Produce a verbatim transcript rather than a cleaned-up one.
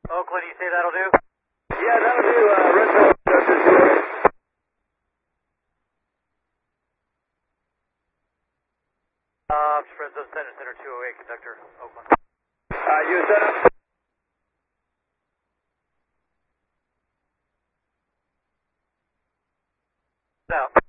Oakland, you say that'll do? Yeah, that'll do, uh, Renzo, Justice two oh eight. Uh, Fresno Center, Center two oh eight, conductor, Oakland. Uh, you set up? Out.